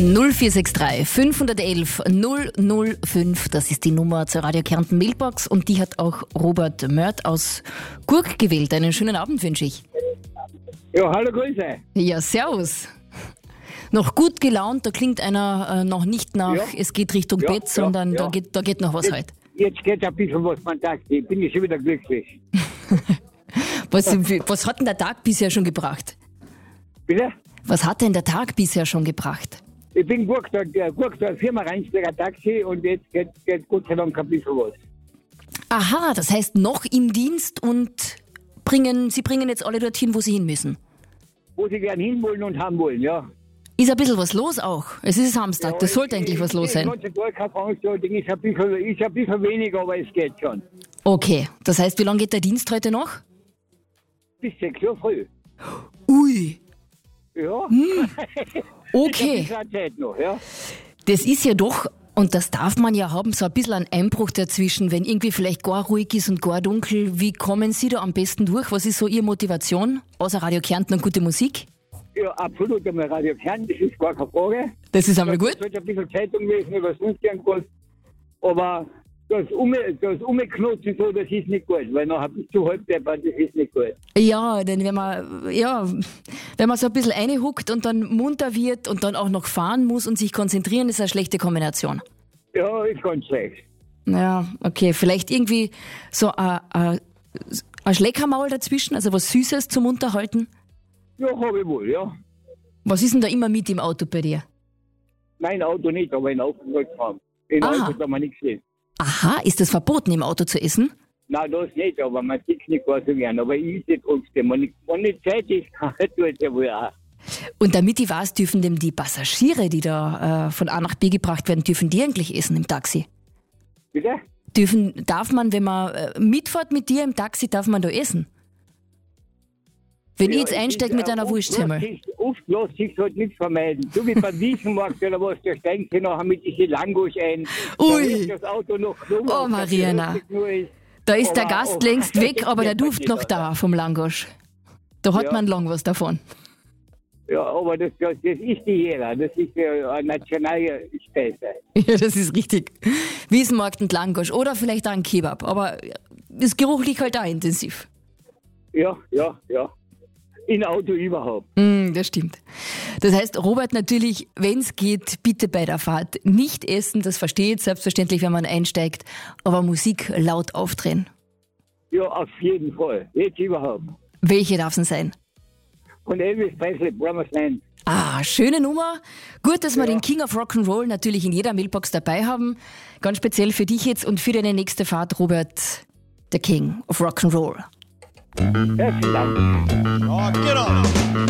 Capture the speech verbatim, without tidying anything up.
null vier sechs drei fünf eins eins null null fünf, das ist die Nummer zur Radio Kärnten Mailbox und die hat auch Robert Mörth aus Gurk gewählt. Einen schönen Abend wünsche ich. Ja, hallo, Grüße. Ja, servus. Noch gut gelaunt, da klingt einer äh, noch nicht nach, ja. Es geht Richtung ja, Bett, sondern ja, ja. Da, geht, da geht noch was jetzt, heute. Jetzt geht ein bisschen was fantastisch. Ich bin schon wieder glücklich. was, was hat denn der Tag bisher schon gebracht? Bitte? Was hat denn der Tag bisher schon gebracht? Ich bin Gurk, der Gurk, der Firma Rheinsteiger Taxi und jetzt geht, geht Gott sei Dank ein bisschen was. Aha, das heißt noch im Dienst und bringen, Sie bringen jetzt alle dorthin, wo Sie hin müssen? Wo Sie gern hinwollen und haben wollen, ja. Ist ein bisschen was los auch. Es ist Samstag, ja, das sollte eigentlich was los sein. Die ganze Tag keine Veranstaltung ist ein bisschen, ist ein bisschen weniger, aber es geht schon. Okay, das heißt, wie lange geht der Dienst heute noch? Bis sechs Uhr früh. Ui. Ja. Hm. Okay. Das ist Zeit noch, ja. Das ist ja doch, und das darf man ja haben, so ein bisschen ein Einbruch dazwischen, wenn irgendwie vielleicht gar ruhig ist und gar dunkel. Wie kommen Sie da am besten durch? Was ist so Ihre Motivation? Außer Radio Kärnten und gute Musik? Ja, absolut. Einmal Radio Kärnten, das ist gar keine Frage. Das ist einmal gut. Es sollte ein bisschen Zeitung lesen über sonst irgendwas. Aber das, um, das Umknoten so, das ist nicht gut. Weil nachher bis zu halb deppert, das ist nicht gut. Ja, denn wenn man, ja, wenn man so ein bisschen reinhuckt und dann munter wird und dann auch noch fahren muss und sich konzentrieren, ist eine schlechte Kombination. Ja, ist ganz schlecht. Ja, okay. Vielleicht irgendwie so ein, ein, ein Schleckermaul dazwischen, also was Süßes zum Unterhalten? Ja, habe ich wohl, ja. Was ist denn da immer mit im Auto bei dir? Mein Auto nicht, aber in Aufenthaltsraum. In Aha. Auto kann man nichts sehen. Aha, ist das verboten, im Auto zu essen? Nein, das nicht, aber man sieht nicht gar so gern. Aber ich esse trotzdem. Wenn nicht, wenn nicht Zeit ist, kann ich tue es ja wohl auch. Und damit ich weiß, dürfen dem die Passagiere, die da äh, von A nach B gebracht werden, dürfen die eigentlich essen im Taxi? Bitte? Dürfen, darf man, wenn man äh, mitfährt mit dir im Taxi, darf man da essen? Wenn ja, ich jetzt einsteige mit einer Wurstsemmel. Oft lässt sich halt nichts vermeiden. So wie beim Wiesenmarkt oder was, da steigen sie nachher mit diese Langosch ein. Ui. Da ist das Auto noch oh, Mariana. Da ist der Gast längst weg, aber der Duft noch da vom Langosch. Da hat ja. man lang was davon. Ja, aber das, das, das ist die Jera. Das ist ja eine nationale Speise. Ja, das ist richtig. Wiesenmarkt und Langosch. Oder vielleicht auch ein Kebab. Aber ist geruchlich halt auch intensiv. Ja, ja, ja. In Auto überhaupt. Mm, das stimmt. Das heißt, Robert, natürlich, wenn es geht, bitte bei der Fahrt nicht essen. Das verstehe ich selbstverständlich, wenn man einsteigt. Aber Musik laut aufdrehen. Ja, auf jeden Fall. Jetzt überhaupt. Welche darf es denn sein? Von Elvis Presley, Promised Land. Ah, schöne Nummer. Gut, dass wir ja. den King of Rock'n'Roll natürlich in jeder Mailbox dabei haben. Ganz speziell für dich jetzt und für deine nächste Fahrt, Robert, der King of Rock'n'Roll. Herzlichen Dank. Oh, get on.